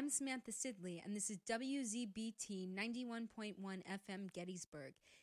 I'm Samantha Sidley, and this is WZBT 91.1 FM Gettysburg.